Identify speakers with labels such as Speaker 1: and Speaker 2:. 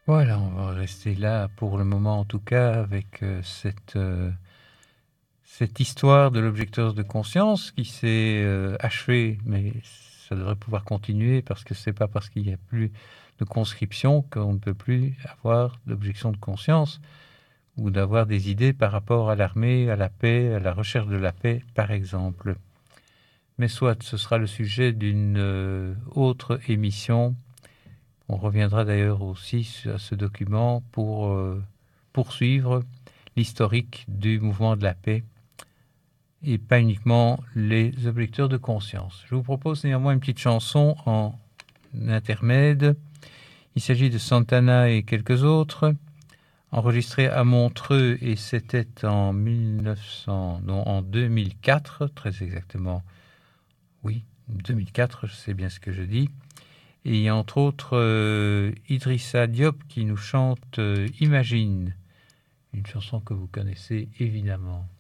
Speaker 1: Voilà, on va rester là pour le moment en tout cas avec cette histoire de l'objecteur de conscience qui s'est achevée, mais ça devrait pouvoir continuer parce que c'est pas parce qu'il n'y a plus de conscription qu'on ne peut plus avoir d'objection de conscience ou d'avoir des idées par rapport à l'armée, à la paix, à la recherche de la paix, par exemple. Mais soit, ce sera le sujet d'une autre émission. On reviendra d'ailleurs aussi à ce document pour poursuivre l'historique du mouvement de la paix et pas uniquement les objecteurs de conscience. Je vous propose néanmoins une petite chanson en intermède. Il s'agit de Santana et quelques autres, enregistrés à Montreux, et c'était en 2004, très exactement. Oui, 2004, je sais bien ce que je dis. Et il y a entre autres Idrissa Diop qui nous chante Imagine, une chanson que vous connaissez évidemment.